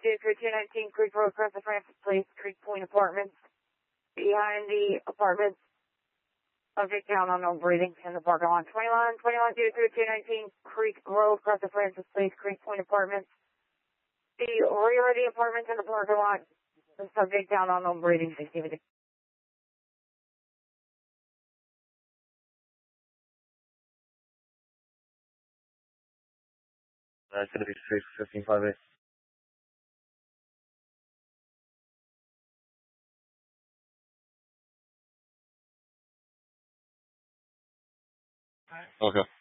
23219 Creek Road, across the Francis Place, Creek Point Apartments. Behind the apartments, subject down on no breathing in the parking lot. 23219 Creek Road, across the Francis Place, Creek Point Apartments. The rear of the apartments in the parking lot, the subject down on no breathing. Activity. That's going to be 1558. Okay.